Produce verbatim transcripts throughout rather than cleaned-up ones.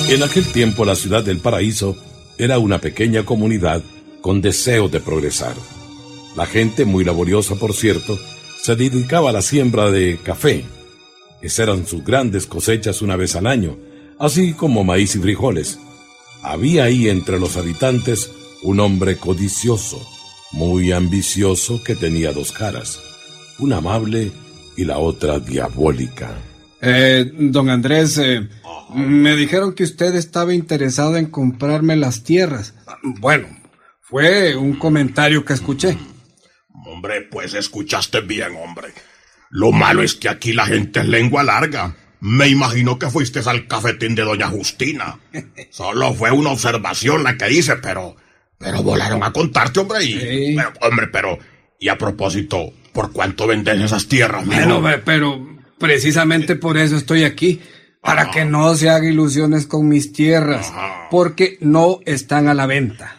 En aquel tiempo la ciudad del Paraíso era una pequeña comunidad con deseo de progresar. La gente, muy laboriosa por cierto, se dedicaba a la siembra de café. Esas eran sus grandes cosechas una vez al año, así como maíz y frijoles. Había ahí entre los habitantes un hombre codicioso, muy ambicioso, que tenía dos caras, una amable y la otra diabólica. Eh, don Andrés, eh, me dijeron que usted estaba interesado en comprarme las tierras. Bueno, fue un comentario que escuché. Hombre, pues escuchaste bien, hombre. Lo malo es que aquí la gente es lengua larga. Me imagino que fuiste al cafetín de doña Justina. Solo fue una observación la que hice, pero... Pero volaron a contarte, hombre, y... Sí. Pero, hombre, pero... Y a propósito, ¿por cuánto vendes esas tierras, mijo? Bueno, pero precisamente por eso estoy aquí. Para Ajá. que no se haga ilusiones con mis tierras. Ajá. Porque no están a la venta.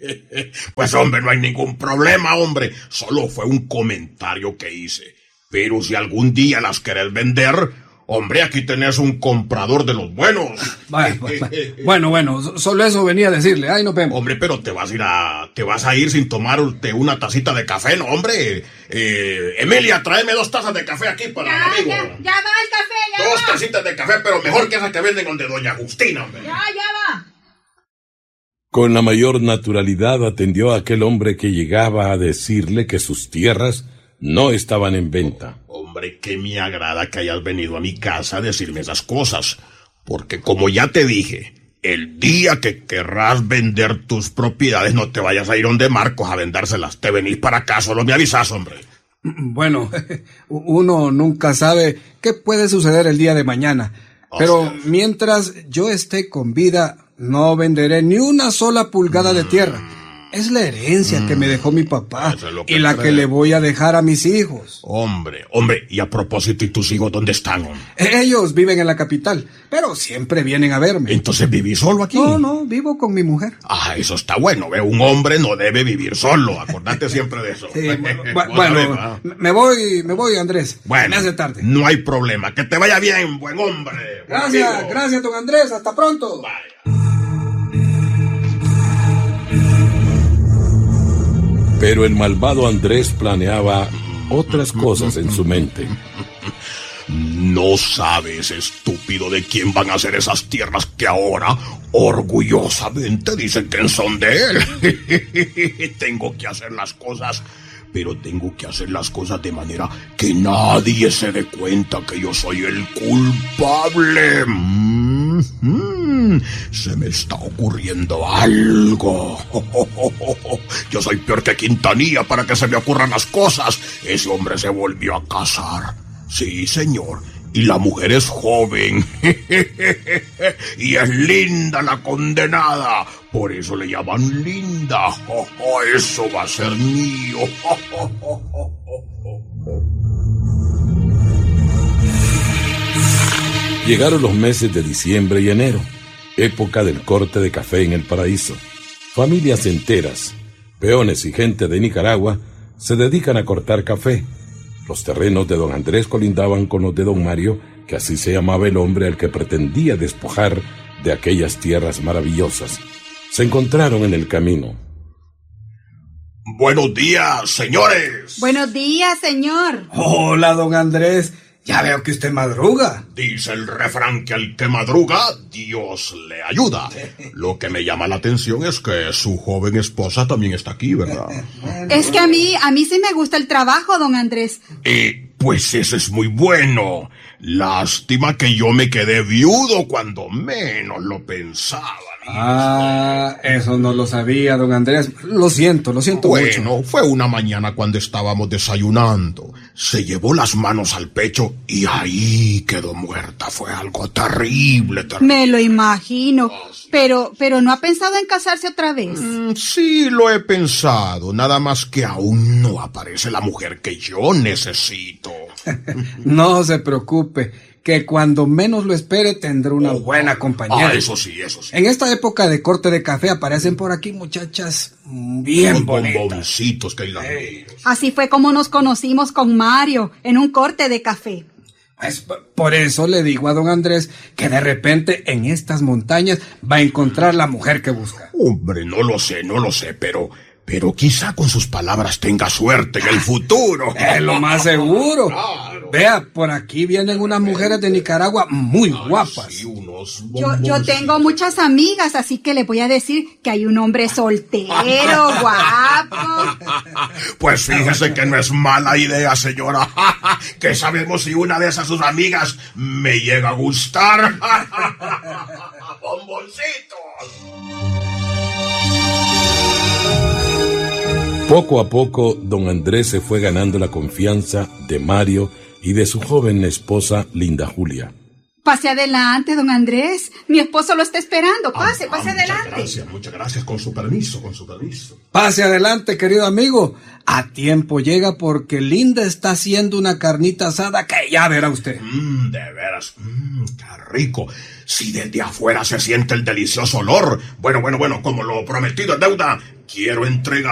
Pues, hombre, no hay ningún problema, hombre. Solo fue un comentario que hice. Pero si algún día las querés vender... Hombre, aquí tenés un comprador de los buenos. Vaya, vaya. Bueno, bueno, solo eso venía a decirle. Ahí nos vemos. Hombre, pero te vas a ir a... Te vas a ir sin tomarte una tacita de café, ¿no, hombre? Eh, Emilia, tráeme dos tazas de café aquí para Ya, el amigo. ya, ya va el café, ya Dos va. tacitas de café, pero mejor que esas que venden donde doña Justina, hombre. Ya, ya va. Con la mayor naturalidad atendió a aquel hombre que llegaba a decirle que sus tierras no estaban en venta. Hombre, que me agrada que hayas venido a mi casa a decirme esas cosas. Porque como ya te dije, el día que querrás vender tus propiedades no te vayas a ir donde Marcos a vendérselas. Te venís para acá, solo me avisas, hombre. Bueno, uno nunca sabe qué puede suceder el día de mañana. Pero Así es. mientras yo esté con vida, no venderé ni una sola pulgada de tierra. Es la herencia que me dejó mi papá Eso es lo que y la creo. que le voy a dejar a mis hijos. Hombre, hombre, y a propósito, ¿y tus hijos dónde están, hombre? Ellos viven en la capital, pero siempre vienen a verme. Entonces, ¿vivís solo aquí? No, no, vivo con mi mujer. Ah, eso está bueno, ve, un hombre no debe vivir solo, acordate siempre de eso. Sí, bueno, bu- Vos sabés, bueno, ¿va? me voy, me voy, Andrés. Bueno, Me hace tarde. no hay problema, que te vaya bien, buen hombre. buen Gracias, amigo. gracias, don Andrés. Hasta pronto. Vaya. Pero el malvado Andrés planeaba otras cosas en su mente. No sabes, estúpido, de quién van a ser esas tierras que ahora orgullosamente dicen que son de él. Tengo que hacer las cosas, pero tengo que hacer las cosas de manera que nadie se dé cuenta que yo soy el culpable. Mm-hmm. Se me está ocurriendo algo. Yo soy peor que Quintanilla para que se me ocurran las cosas. Ese hombre se volvió a casar. Sí, señor. Y la mujer es joven. Y es linda la condenada. Por eso le llaman Linda. Eso va a ser mío. Llegaron los meses de diciembre y enero, época del corte de café en el Paraíso. Familias enteras, peones y gente de Nicaragua se dedican a cortar café. Los terrenos de don Andrés colindaban con los de don Mario, que así se llamaba el hombre al que pretendía despojar de aquellas tierras maravillosas. Se encontraron en el camino. Buenos días, señores. Buenos días, señor. Hola, don Andrés. Ya veo que usted madruga. Dice el refrán que al que madruga, Dios le ayuda. Lo que me llama la atención es que su joven esposa también está aquí, ¿verdad? Es que a mí, a mí sí me gusta el trabajo, don Andrés. Eh, pues eso es muy bueno. Lástima que yo me quedé viudo cuando menos lo pensaba. Ah, eso no lo sabía, don Andrés. Lo siento, lo siento mucho. Bueno, fue una mañana cuando estábamos desayunando. Se llevó las manos al pecho y ahí quedó muerta. Fue algo terrible, terrible. Me lo imagino. Pero, pero ¿no ha pensado en casarse otra vez? Mm, sí, lo he pensado. Nada más que aún no aparece la mujer que yo necesito. No se preocupe, que cuando menos lo espere tendrá una buena compañera. Ah, eso sí, eso sí. En esta época de corte de café aparecen por aquí muchachas bien Unos bonitas. bomboncitos que hay la... Así fue como nos conocimos con Mario, en un corte de café. Es por eso le digo a don Andrés que de repente en estas montañas va a encontrar la mujer que busca. Hombre, no lo sé, no lo sé, pero... Pero quizá con sus palabras tenga suerte en el futuro. Es lo más seguro. Claro. Vea, por aquí vienen unas mujeres de Nicaragua muy guapas. Ay, sí, unos yo, yo tengo muchas amigas, así que les voy a decir que hay un hombre soltero, guapo. Pues fíjese que no es mala idea, señora. Que sabemos si una de esas sus amigas me llega a gustar. ¡Bomboncitos! Poco a poco, don Andrés se fue ganando la confianza de Mario y de su joven esposa, Linda Julia. Pase adelante, don Andrés. Mi esposo lo está esperando. Pase, ah, pase ah, adelante. Muchas gracias, muchas gracias. Con su permiso, con su permiso. Pase adelante, querido amigo. A tiempo llega porque Linda está haciendo una carnita asada que ya verá usted. Mmm, de veras. Mmm, qué rico. Si desde afuera se siente el delicioso olor. Bueno, bueno, bueno, como lo prometido es deuda, quiero entregar